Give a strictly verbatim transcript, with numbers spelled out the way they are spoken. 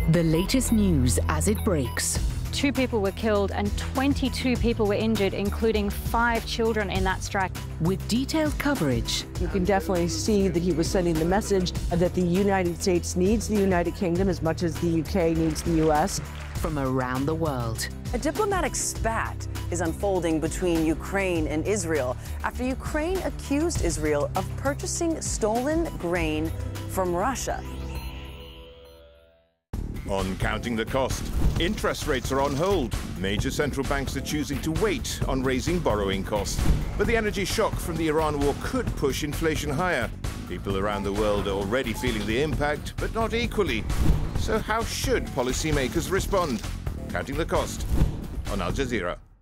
The latest news as it breaks. Two people were killed and twenty-two people were injured, including five children in that strike. With detailed coverage. You can definitely see that he was sending the message that the United States needs the United Kingdom as much as the U K needs the U S. From around the world. A diplomatic spat is unfolding between Ukraine and Israel after Ukraine accused Israel of purchasing stolen grain from Russia. On Counting the Cost, interest rates are on hold. Major central banks are choosing to wait on raising borrowing costs. But the energy shock from the Iran war could push inflation higher. People around the world are already feeling the impact, but not equally. So how should policymakers respond? Counting the Cost on Al Jazeera.